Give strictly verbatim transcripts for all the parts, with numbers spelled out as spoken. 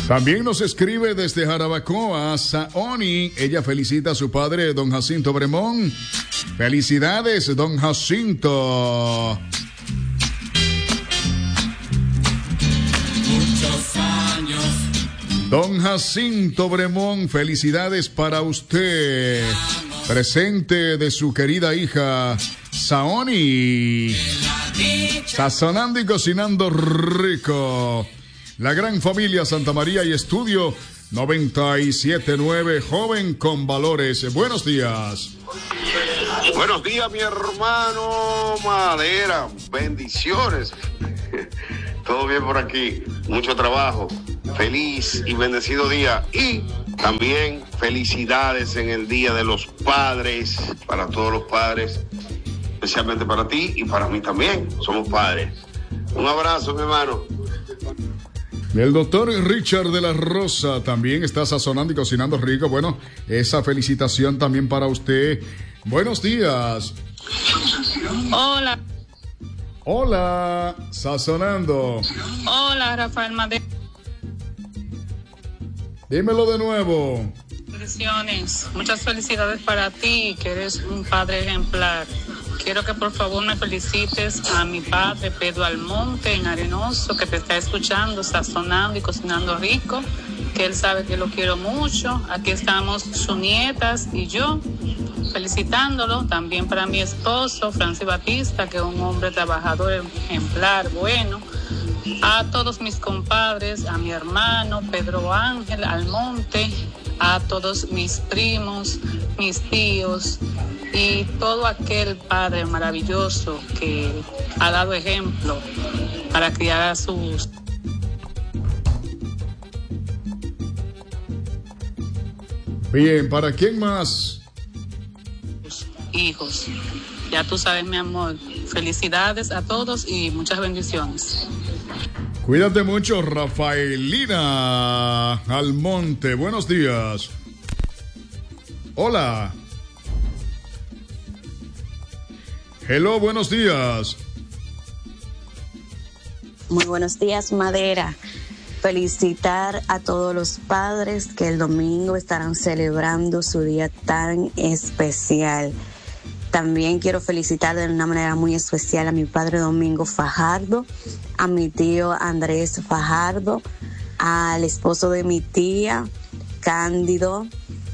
También nos escribe desde Jarabacoa, Saoni. Ella felicita a su padre, don Jacinto Bremón. Felicidades, don Jacinto. Muchos años. Don Jacinto Bremón, felicidades para usted. Presente de su querida hija, Saoni. Sazonando y cocinando rico. La gran familia Santa María y Estudio noventa y siete punto nueve, joven con valores. Buenos días. Buenos días, mi hermano Madera. Bendiciones. Todo bien por aquí. Mucho trabajo. Feliz y bendecido día. Y también felicidades en el Día de los Padres. Para todos los padres. Especialmente para ti y para mí también. Somos padres. Un abrazo, mi hermano. El doctor Richard de la Rosa también está sazonando y cocinando rico. Bueno, esa felicitación también para usted. Buenos días. Hola. Hola, sazonando. Hola, Rafael Madera. Dímelo de nuevo. Bendiciones. Muchas felicidades para ti, que eres un padre ejemplar. Quiero que por favor me felicites a mi padre Pedro Almonte en Arenoso, que te está escuchando, sazonando y cocinando rico, que él sabe que lo quiero mucho. Aquí estamos sus nietas y yo felicitándolo. También para mi esposo Francis Batista, que es un hombre trabajador ejemplar, bueno. A todos mis compadres, a mi hermano Pedro Ángel Almonte, a todos mis primos, mis tíos y todo aquel padre maravilloso que ha dado ejemplo para criar a sus Bien, ¿para quién más? hijos. Ya tú sabes, mi amor. Felicidades a todos y muchas bendiciones. Cuídate mucho, Rafaelina Almonte. Buenos días. Hola. Hello, buenos días. Muy buenos días, Madera. Felicitar a todos los padres que el domingo estarán celebrando su día tan especial. También quiero felicitar de una manera muy especial a mi padre Domingo Fajardo, a mi tío Andrés Fajardo, al esposo de mi tía, Cándido,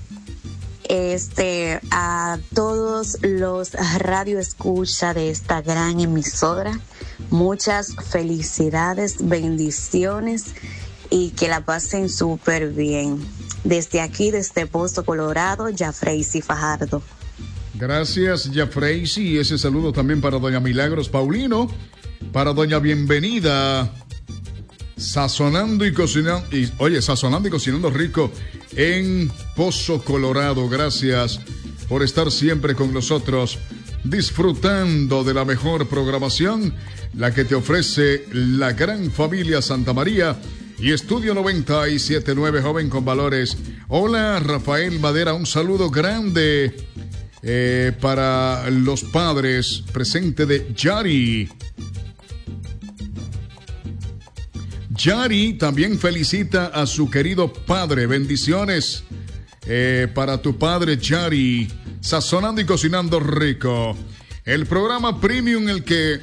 este, a todos los radioescucha de esta gran emisora. Muchas felicidades, bendiciones y que la pasen súper bien. Desde aquí, desde Pozo Colorado, Jafreisi Fajardo. Gracias, Jafreisi, y ese saludo también para doña Milagros Paulino, para doña Bienvenida, sazonando y cocinando, y, oye, sazonando y cocinando rico en Pozo Colorado. Gracias por estar siempre con nosotros, disfrutando de la mejor programación, la que te ofrece la gran familia Santa María y Estudio noventa y siete punto nueve, joven con valores. Hola, Rafael Madera, un saludo grande. Eh, para los padres, presente de Yari. Yari también felicita a su querido padre. Bendiciones eh, para tu padre Yari. Sazonando y cocinando rico. El programa premium, el que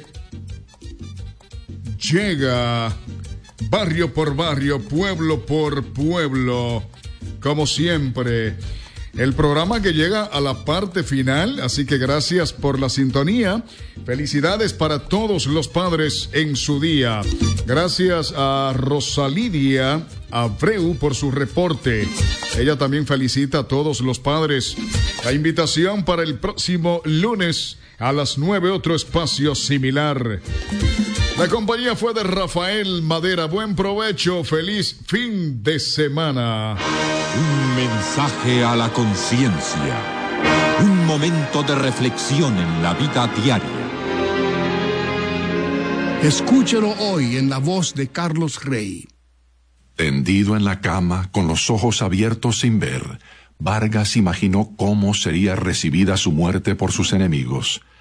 llega barrio por barrio, pueblo por pueblo, como siempre. El programa que llega a la parte final, así que gracias por la sintonía. Felicidades para todos los padres en su día. Gracias a Rosalidia Abreu por su reporte. Ella también felicita a todos los padres. La invitación para el próximo lunes a las nueve, otro espacio similar. La compañía fue de Rafael Madera. Buen provecho, feliz fin de semana. Un mensaje a la conciencia. Un momento de reflexión en la vida diaria. Escúchelo hoy en la voz de Carlos Rey. Tendido en la cama, con los ojos abiertos sin ver, Vargas imaginó cómo sería recibida su muerte por sus enemigos.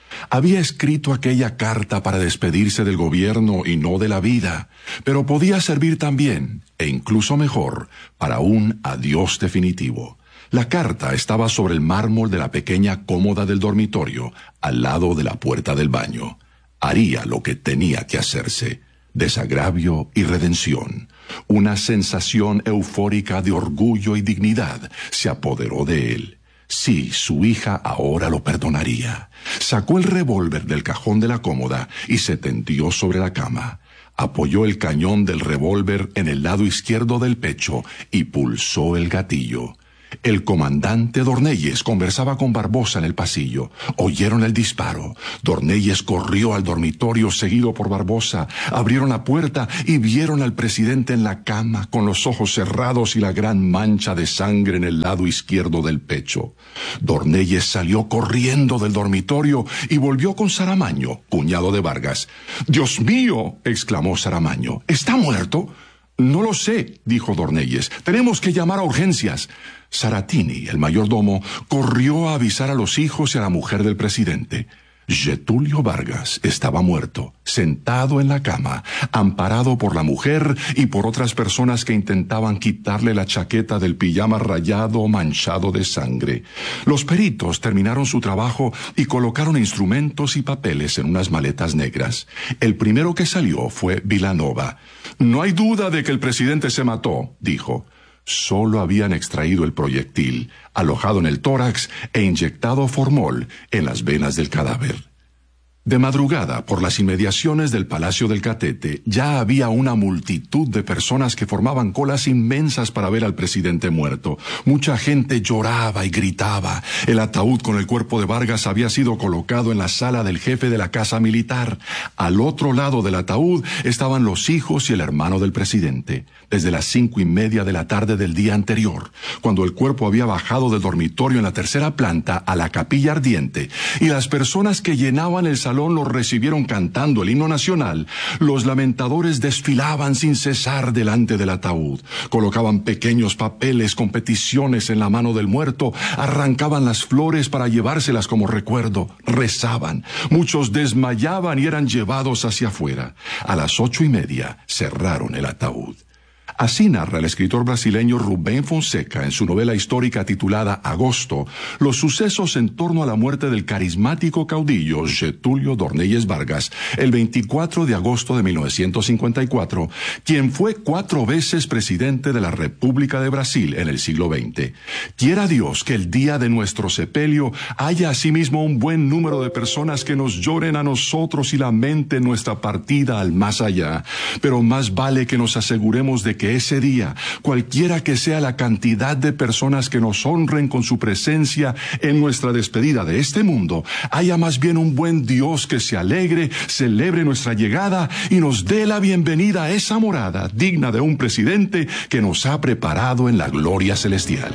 Había escrito aquella carta para despedirse del gobierno y no de la vida, pero podía servir también, e incluso mejor, para un adiós definitivo. La carta estaba sobre el mármol de la pequeña cómoda del dormitorio, al lado de la puerta del baño. Haría lo que tenía que hacerse. Desagravio y redención. Una sensación eufórica de orgullo y dignidad se apoderó de él. Sí, su hija ahora lo perdonaría. Sacó el revólver del cajón de la cómoda y se tendió sobre la cama. Apoyó el cañón del revólver en el lado izquierdo del pecho y pulsó el gatillo. El comandante Dornelles conversaba con Barbosa en el pasillo. Oyeron el disparo. Dornelles corrió al dormitorio seguido por Barbosa. Abrieron la puerta y vieron al presidente en la cama con los ojos cerrados y la gran mancha de sangre en el lado izquierdo del pecho. Dornelles salió corriendo del dormitorio y volvió con Saramaño, cuñado de Vargas. «¡Dios mío!», exclamó Saramaño. «¿Está muerto?». «No lo sé», dijo Dornelles. «Tenemos que llamar a urgencias». Saratini, el mayordomo, corrió a avisar a los hijos y a la mujer del presidente. Getulio Vargas estaba muerto, sentado en la cama, amparado por la mujer y por otras personas que intentaban quitarle la chaqueta del pijama rayado manchado de sangre. Los peritos terminaron su trabajo y colocaron instrumentos y papeles en unas maletas negras. El primero que salió fue Vilanova. «No hay duda de que el presidente se mató», dijo. Solo habían extraído el proyectil, alojado en el tórax e inyectado formol en las venas del cadáver. De madrugada, por las inmediaciones del Palacio del Catete, ya había una multitud de personas que formaban colas inmensas para ver al presidente muerto. Mucha gente lloraba y gritaba. El ataúd con el cuerpo de Vargas había sido colocado en la sala del jefe de la Casa Militar. Al otro lado del ataúd estaban los hijos y el hermano del presidente. Desde las cinco y media de la tarde del día anterior, cuando el cuerpo había bajado del dormitorio en la tercera planta a la capilla ardiente, y las personas que llenaban el salón los recibieron cantando el himno nacional, los lamentadores desfilaban sin cesar delante del ataúd, colocaban pequeños papeles con peticiones en la mano del muerto, arrancaban las flores para llevárselas como recuerdo, rezaban, muchos desmayaban y eran llevados hacia afuera. A las ocho y media cerraron el ataúd. Así narra el escritor brasileño Rubén Fonseca en su novela histórica titulada Agosto, los sucesos en torno a la muerte del carismático caudillo Getúlio Dornelles Vargas el veinticuatro de agosto de mil novecientos cincuenta y cuatro, quien fue cuatro veces presidente de la República de Brasil en el siglo veinte. Quiera Dios que el día de nuestro sepelio haya asimismo un buen número de personas que nos lloren a nosotros y lamenten nuestra partida al más allá, pero más vale que nos aseguremos de que ese día, cualquiera que sea la cantidad de personas que nos honren con su presencia en nuestra despedida de este mundo, haya más bien un buen Dios que se alegre, celebre nuestra llegada y nos dé la bienvenida a esa morada digna de un presidente que nos ha preparado en la gloria celestial.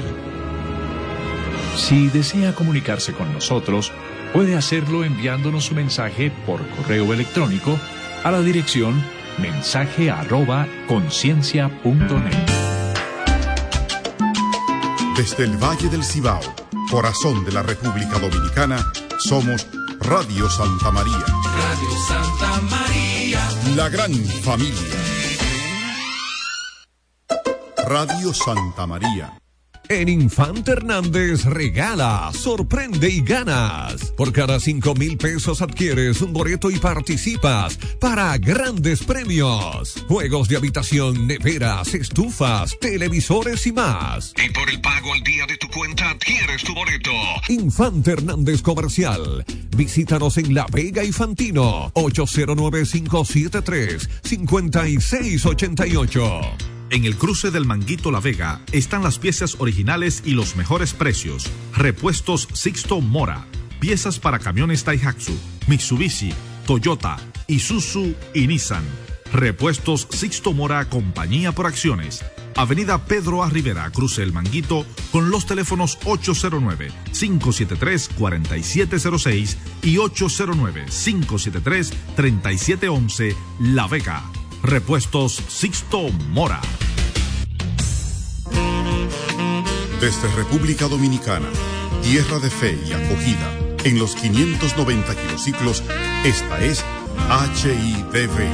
Si desea comunicarse con nosotros, puede hacerlo enviándonos su mensaje por correo electrónico a la dirección mensaje arroba conciencia punto net. Desde el Valle del Cibao, corazón de la República Dominicana, somos Radio Santa María. Radio Santa María. La gran familia. Radio Santa María. En Infante Hernández regala, sorprende y ganas. Por cada cinco mil pesos adquieres un boleto y participas para grandes premios. Juegos de habitación, neveras, estufas, televisores y más. Y por el pago al día de tu cuenta adquieres tu boleto. Infante Hernández Comercial. Visítanos en La Vega y Fantino. ocho cero nueve, cinco siete tres, cinco seis ocho ocho. En el cruce del Manguito La Vega están las piezas originales y los mejores precios. Repuestos Sixto Mora. Piezas para camiones Daihatsu, Mitsubishi, Toyota, Isuzu y Nissan. Repuestos Sixto Mora, compañía por acciones. Avenida Pedro A. Rivera, cruce El Manguito, con los teléfonos ocho cero nueve, cinco siete tres, cuatro siete cero seis y ocho cero nueve, cinco siete tres, tres siete uno uno, La Vega. Repuestos Sixto Mora. Desde República Dominicana, tierra de fe y acogida, En los quinientos noventa kilociclos, esta es H I D V.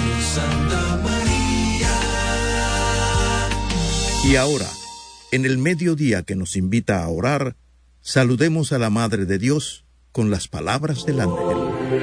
Y ahora, en el mediodía que nos invita a orar, saludemos a la Madre de Dios con las palabras del ángel.